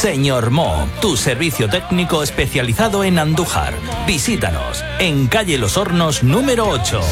Señor Mo, tu servicio técnico especializado en Andújar. Visítanos en calle Los Hornos número 8.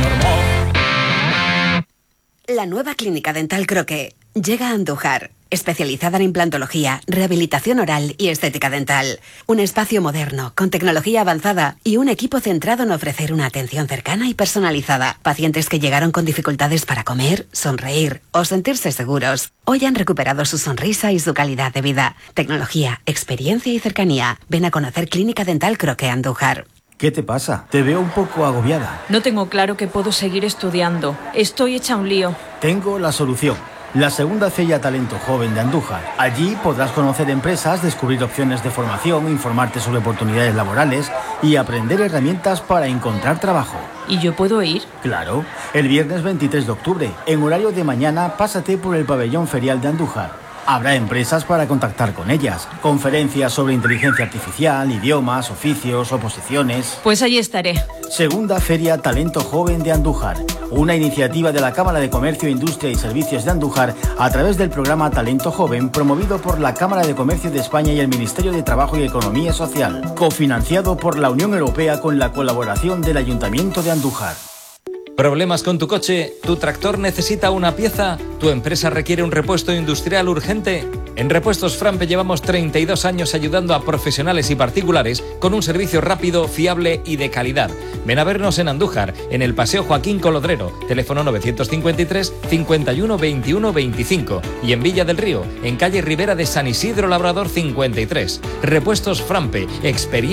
La nueva clínica dental Croque llega a Andújar, especializada en implantología, rehabilitación oral y estética dental. Un espacio moderno, con tecnología avanzada y un equipo centrado en ofrecer una atención cercana y personalizada. Pacientes que llegaron con dificultades para comer, sonreír o sentirse seguros, hoy han recuperado su sonrisa y su calidad de vida. Tecnología, experiencia y cercanía. Ven a conocer Clínica Dental Croque Andújar. ¿Qué te pasa? Te veo un poco agobiada. No tengo claro que puedo seguir estudiando. Estoy hecha un lío. Tengo la solución. La segunda Feria Talento Joven de Andújar. Allí podrás conocer empresas, descubrir opciones de formación, informarte sobre oportunidades laborales y aprender herramientas para encontrar trabajo. ¿Y yo puedo ir? Claro. El viernes 23 de octubre, en horario de mañana, pásate por el pabellón ferial de Andújar. Habrá empresas para contactar con ellas, conferencias sobre inteligencia artificial, idiomas, oficios, oposiciones... Pues allí estaré. Segunda Feria Talento Joven de Andújar, una iniciativa de la Cámara de Comercio, Industria y Servicios de Andújar a través del programa Talento Joven promovido por la Cámara de Comercio de España y el Ministerio de Trabajo y Economía Social, cofinanciado por la Unión Europea con la colaboración del Ayuntamiento de Andújar. ¿Problemas con tu coche? ¿Tu tractor necesita una pieza? ¿Tu empresa requiere un repuesto industrial urgente? En Repuestos Frampe llevamos 32 años ayudando a profesionales y particulares con un servicio rápido, fiable y de calidad. Ven a vernos en Andújar, en el Paseo Joaquín Colodrero, teléfono 953 51 21 25 y en Villa del Río, en calle Ribera de San Isidro Labrador 53. Repuestos Frampe, experiencia